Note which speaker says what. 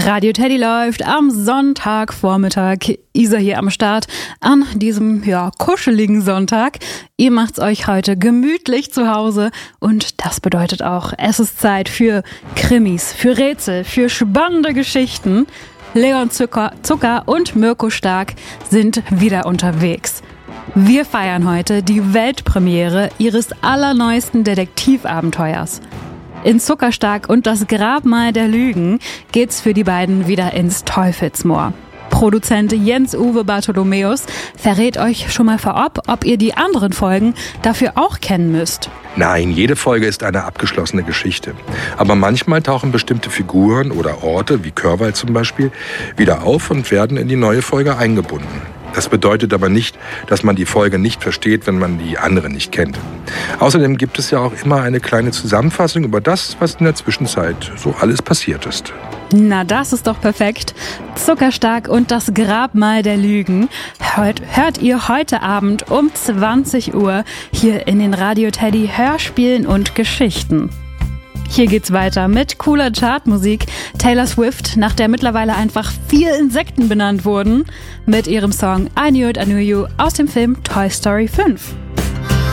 Speaker 1: Radio Teddy läuft am Sonntagvormittag. Isa hier am Start an diesem, kuscheligen Sonntag. Ihr macht's euch heute gemütlich zu Hause und das bedeutet auch, es ist Zeit für Krimis, für Rätsel, für spannende Geschichten. Leon Zucker und Mirko Stark sind wieder unterwegs. Wir feiern heute die Weltpremiere ihres allerneuesten Detektivabenteuers. In Zuckerstark und das Grabmal der Lügen geht's für die beiden wieder ins Teufelsmoor. Produzent Jens-Uwe Bartholomäus verrät euch schon mal vorab, ob ihr die anderen Folgen dafür auch kennen müsst.
Speaker 2: Nein, jede Folge ist eine abgeschlossene Geschichte. Aber manchmal tauchen bestimmte Figuren oder Orte, wie Körwald zum Beispiel, wieder auf und werden in die neue Folge eingebunden. Das bedeutet aber nicht, dass man die Folge nicht versteht, wenn man die andere nicht kennt. Außerdem gibt es ja auch immer eine kleine Zusammenfassung über das, was in der Zwischenzeit so alles passiert ist.
Speaker 1: Na, das ist doch perfekt. Zuckerstark und das Grabmal der Lügen hört ihr heute Abend um 20 Uhr hier in den Radio Teddy Hörspielen und Geschichten. Hier geht's weiter mit cooler Chartmusik. Taylor Swift, nach der mittlerweile einfach 4 Insekten benannt wurden, mit ihrem Song I Knew It, I Knew You aus dem Film Toy Story 5.